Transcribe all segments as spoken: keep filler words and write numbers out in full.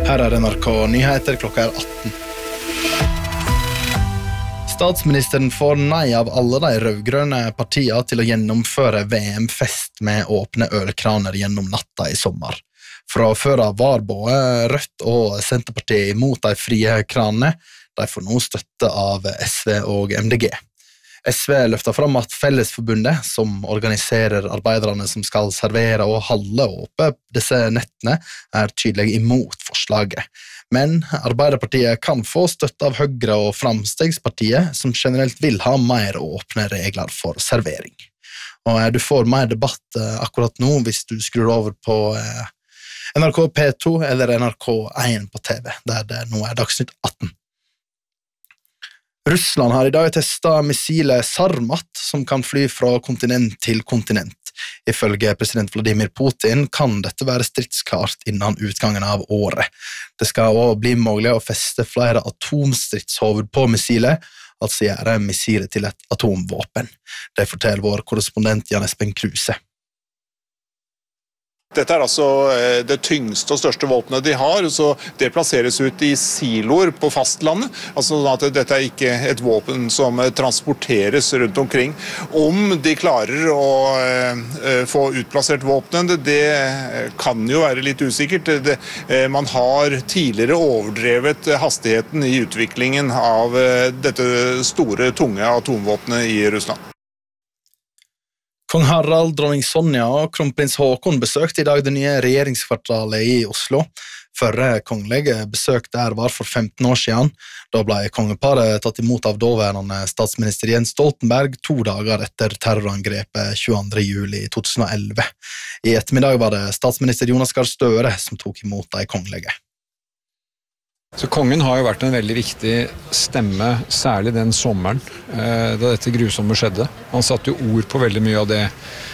Her er N R K Nyheter, klokka er atten. Statsministeren får nei av alle de rødgrønne partiene til å gjennomføre V M-fest med åpne ølkraner gjennom natta i sommer. Fra før av var både Rødt og Senterpartiet imot de frie kranene. De får nå støtte av S V og M D G. S V løfter fram at Fellesforbundet, som organiserer arbeiderne som skal servere og holde oppe disse nettene, er tydelig imot forslaget. Men Arbeiderpartiet kan få støtte av Høyre og Framstegspartiet, som generelt vil ha mer åpne regler for servering. Og du får mer debatt akkurat nå hvis du skrur over på N R K P to eller N R K én på T V, der det nå er Dagsnytt atten. Russland har i dag testet missilet Sarmat, som kan fly fra kontinent til kontinent. Ifølge president Vladimir Putin kan dette være stridsklart innen utgangen av året. Det skal også bli mulig å feste flere atomstridshoved på missilet, altså gjøre missilet til et atomvåpen. Det forteller vår korrespondent Jan Espen Kruse. Dette er altså det tyngste og største våpenet de har, så det plasseres ut i siloer på fastlandet. Altså sånn at dette er ikke et våpen som transporteres rundt omkring. Om de klarer å få utplassert våpnene, det kan jo være litt usikkert. Det, man har tidligere overdrevet hastigheten i utviklingen av dette store, tunge atomvåpenet i Russland. Kong Harald, dronning Sonja og kronprins Håkon besøkte i dag det nye regjeringskvartalet i Oslo. Førre kongelige besøk der var for femten år siden. Da ble kongeparet tatt imot av daværende statsminister Jens Stoltenberg to dager etter terrorangrepet tjueandre juli to tusen og elleve. I ettermiddag var det statsminister Jonas Gahr Støre som tok imot de kongelige. Så kongen har jo vært en veldig viktig stemme, særlig den sommeren eh, da dette grusomme skjedde. Han satte jo ord på veldig mye av det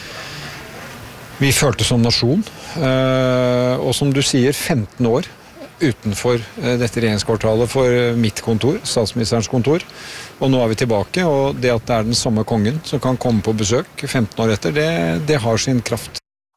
vi følte som nasjon. Eh, og som du sier, femten år utenfor eh, dette regjeringskvartalet for mitt kontor, statsministerens kontor. Og nå er vi tilbake, og det at det er den samme kongen som kan komme på besøk femten år etter, det, det har sin kraft.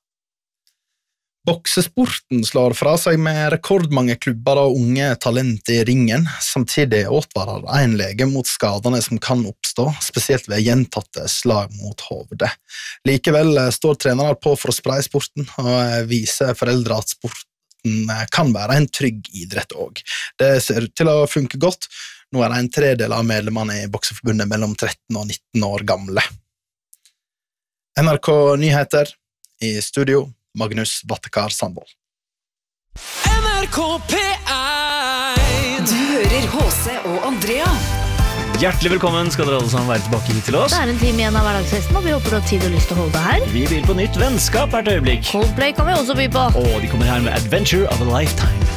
Boksesporten slår fra seg med rekordmange klubber og unge talent i ringen. Samtidig advarer en lege mot skadene som kan oppstå, spesielt ved gjentatte slag mot hovedet. Likevel står trenere på for å spreie sporten og vise foreldre at sporten kan være en trygg idrett også. Det ser ut til å funke godt. Nå er det en tredel av medlemmene i Bokseforbundet mellom tretten og nitten år gamle. N R K Nyheter i studio. Magnus Vattekar Sandvold. N R K P én. Du hører H C og Andrea. Hjertelig velkommen skal dere alle sammen være tilbake hit til oss. Det er en time igjen av hverdagsfesten, og vi håper du har tid og lyst til å holde deg her. Vi byr på nytt vennskap hvert øyeblikk. Coldplay kan vi også by på. Og de kommer her med Adventure of a Lifetime.